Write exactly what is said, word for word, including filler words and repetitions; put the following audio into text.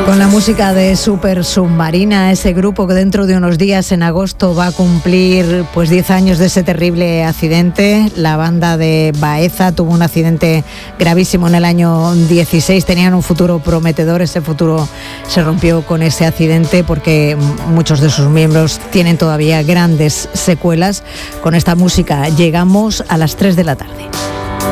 Con la música de Super Submarina, ese grupo que dentro de unos días, en agosto, va a cumplir pues diez años de ese terrible accidente. La banda de Baeza tuvo un accidente gravísimo en el año dieciséis, tenían un futuro prometedor, ese futuro se rompió con ese accidente porque muchos de sus miembros tienen todavía grandes secuelas. Con esta música llegamos a las tres de la tarde.